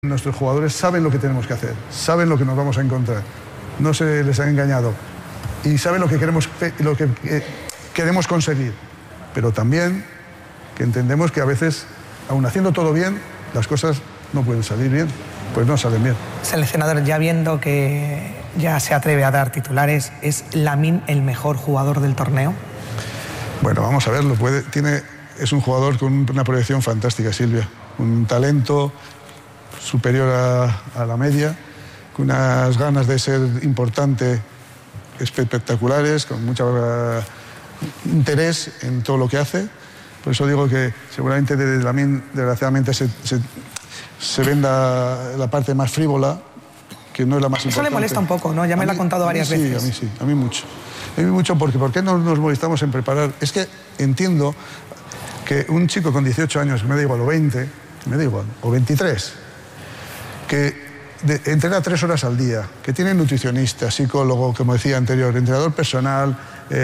Nuestros jugadores saben lo que tenemos que hacer, saben lo que nos vamos a encontrar, no se les ha engañado y saben lo que queremos conseguir, pero también que entendemos que a veces, aun haciendo todo bien, las cosas no pueden salir bien, pues no salen bien. Seleccionador, ya viendo que ya se atreve a dar titulares, ¿es Lamine el mejor jugador del torneo? Bueno, vamos a verlo, es un jugador con una proyección fantástica, Silvia, un talento superior a la media, con unas ganas de ser importante espectaculares, con mucho interés en todo lo que hace. Por eso digo que seguramente de Lamine, desgraciadamente, se venda la parte más frívola, que no es la más importante. Eso le molesta un poco, ¿no? Ya me lo ha contado varias veces. Sí, a mí sí, a mí mucho. A mí mucho porque ¿por qué no nos molestamos en preparar? Es que entiendo que un chico con 18 años, me da igual, o 20, me da igual, o 23, que entrena 3 horas al día, que tiene nutricionista, psicólogo, como decía anterior, entrenador personal,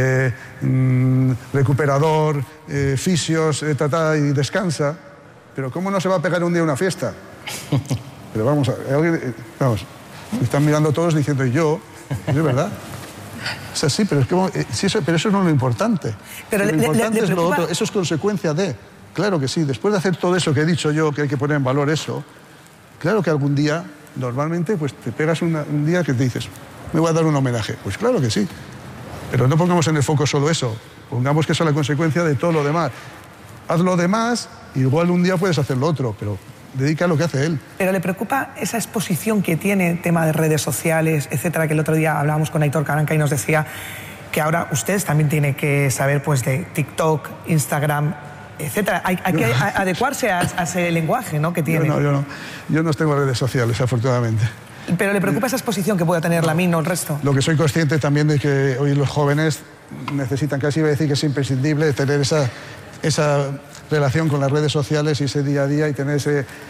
recuperador, fisios, y descansa, pero ¿cómo no se va a pegar un día una fiesta? Pero vamos, me están mirando todos diciendo, ¿y yo? ¿Es verdad? O sea, sí, pero, pero eso no es lo importante. Pero lo importante es lo otro, eso es consecuencia de... Claro que sí, después de hacer todo eso que he dicho yo, que hay que poner en valor eso, claro que algún día, normalmente, pues te pegas un día que te dices, me voy a dar un homenaje. Pues claro que sí, pero no pongamos en el foco solo eso, pongamos que eso es la consecuencia de todo lo demás. Haz lo demás, igual un día puedes hacer lo otro, pero dedica a lo que hace él. ¿Pero le preocupa esa exposición que tiene, tema de redes sociales, etcétera, que el otro día hablábamos con Aitor Caranca y nos decía que ahora ustedes también tienen que saber pues de TikTok, Instagram, etcétera? Hay que adecuarse a ese lenguaje, ¿no?, que tiene. Yo no tengo redes sociales, afortunadamente. ¿Pero le preocupa esa exposición que pueda tener Lamine o el resto? Lo que soy consciente también de que hoy los jóvenes necesitan, casi iba a decir que es imprescindible, tener esa relación con las redes sociales y ese día a día y tener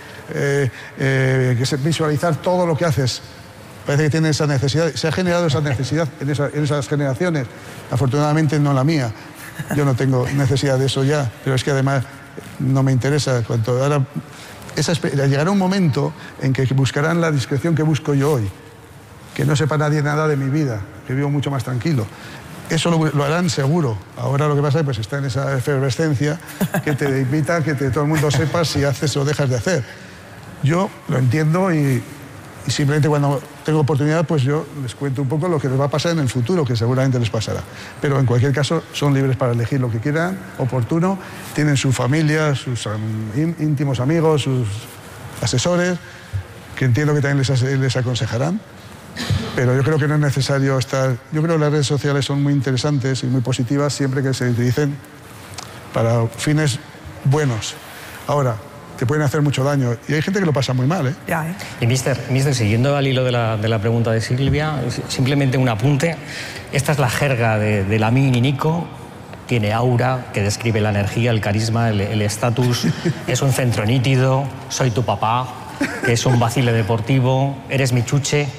visualizar todo lo que haces. Parece que tiene esa necesidad, se ha generado esa necesidad en esas generaciones, afortunadamente no la mía. Yo no tengo necesidad de eso ya, pero es que además no me interesa. Llegará un momento en que buscarán la discreción que busco yo hoy, que no sepa nadie nada de mi vida, que vivo mucho más tranquilo. Eso lo harán seguro. Ahora lo que pasa es que pues, está en esa efervescencia que te invita a que todo el mundo sepa si haces o dejas de hacer. Yo lo entiendo y simplemente cuando tengo oportunidad, pues yo les cuento un poco lo que les va a pasar en el futuro, que seguramente les pasará. Pero en cualquier caso, son libres para elegir lo que quieran, oportuno, tienen su familia, sus íntimos amigos, sus asesores, que entiendo que también les aconsejarán. Pero yo creo que no es necesario estar... Yo creo que las redes sociales son muy interesantes y muy positivas siempre que se utilicen para fines buenos. Ahora, te pueden hacer mucho daño. Y hay gente que lo pasa muy mal, ¿eh? Ya, ¿eh? Y, mister, siguiendo al hilo de la pregunta de Silvia, simplemente un apunte. Esta es la jerga de Lamine y Nico. Tiene aura, que describe la energía, el carisma, el estatus. Es un centro nítido. Soy tu papá, que es un vacile deportivo. Eres mi chuche,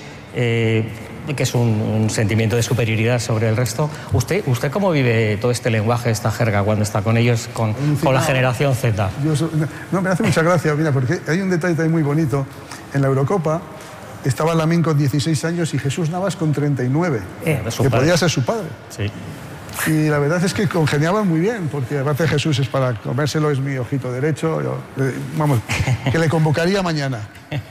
que es un sentimiento de superioridad sobre el resto. ¿Usted cómo vive todo este lenguaje, esta jerga, cuando está con ellos, con la generación Z? Me hace mucha gracia, mira, porque hay un detalle muy bonito. En la Eurocopa estaba Lamine con 16 años y Jesús Navas con 39, que podía ser su padre. Sí. Y la verdad es que congeniaban muy bien, porque aparte de Jesús es para comérselo, es mi ojito derecho. Vamos, que le convocaría mañana.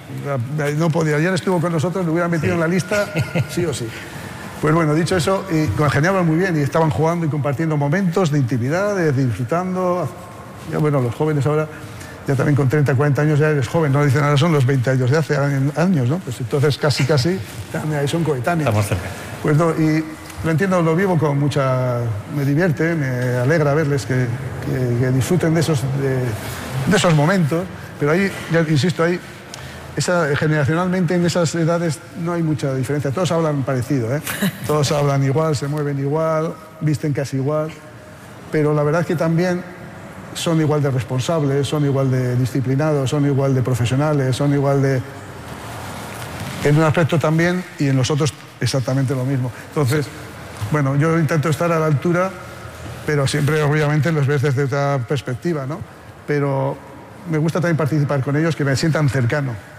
No podía, ayer estuvo con nosotros, lo hubieran metido en la lista, sí o sí. Pues bueno, dicho eso, congeniaban muy bien y estaban jugando y compartiendo momentos de intimidad, de disfrutando. Ya, bueno, los jóvenes ahora, ya también con 30, 40 años ya eres joven, no dicen ahora son los 20 años de hace años, ¿no? Pues entonces casi, ahí son coetáneos. Estamos cerca. Pues no, y lo entiendo, lo vivo con mucha... Me divierte, me alegra verles que disfruten de esos momentos, pero ahí, ya insisto, generacionalmente en esas edades no hay mucha diferencia. Todos hablan parecido, ¿eh? Todos hablan igual, se mueven igual, visten casi igual, pero la verdad es que también son igual de responsables, son igual de disciplinados, son igual de profesionales, son igual de... En un aspecto también y en los otros exactamente lo mismo. Entonces, bueno, yo intento estar a la altura, pero siempre obviamente los ves desde otra perspectiva, ¿no? Pero me gusta también participar con ellos, que me sientan cercano.